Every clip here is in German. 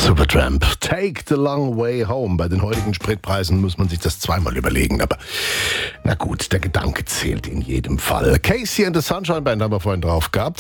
Supertramp, Take the Long Way Home. Bei den heutigen Spritpreisen muss man sich das zweimal überlegen, aber na gut, der Gedanke zählt in jedem Fall. Casey and the Sunshine Band haben wir vorhin drauf gehabt.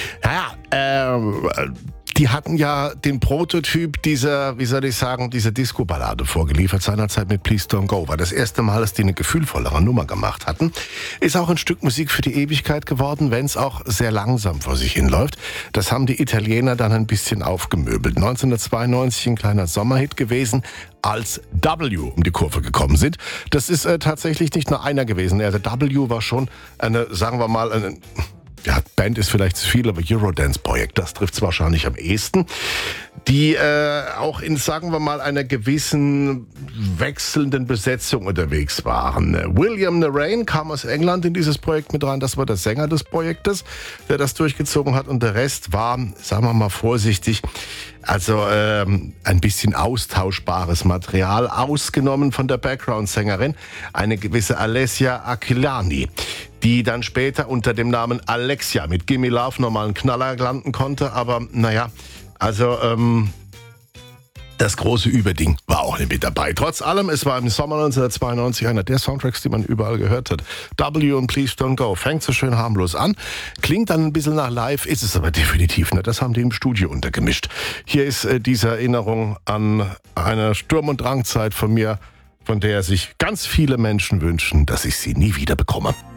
Die hatten ja den Prototyp dieser, dieser Disco-Ballade vorgeliefert, seinerzeit mit Please Don't Go. War das erste Mal, dass die eine gefühlvollere Nummer gemacht hatten. Ist auch ein Stück Musik für die Ewigkeit geworden, wenn es auch sehr langsam vor sich hinläuft. Das haben die Italiener dann ein bisschen aufgemöbelt. 1992 ein kleiner Sommerhit gewesen, als W um die Kurve gekommen sind. Das ist tatsächlich nicht nur einer gewesen. Der W war schon eine, sagen wir mal, eine... Ja, Band ist vielleicht zu viel, aber Eurodance-Projekt, das trifft es wahrscheinlich am ehesten. Die auch in, sagen wir mal, einer gewissen wechselnden Besetzung unterwegs waren. William Narain kam aus England in dieses Projekt mit rein. Das war der Sänger des Projektes, der das durchgezogen hat. Und der Rest war, sagen wir mal vorsichtig, also ein bisschen austauschbares Material, ausgenommen von der Background-Sängerin, eine gewisse Alessia Aquilani, die dann später unter dem Namen Alexia mit Gimme Love nochmal einen Knaller landen konnte. Aber naja, also das große Überding war auch nicht mit dabei. Trotz allem, es war im Sommer 1992 einer der Soundtracks, die man überall gehört hat. W und Please Don't Go. Fängt so schön harmlos an, klingt dann ein bisschen nach live, ist es aber definitiv nicht. Das haben die im Studio untergemischt. Hier ist diese Erinnerung an eine Sturm- und Drangzeit von mir, von der sich ganz viele Menschen wünschen, dass ich sie nie wieder bekomme.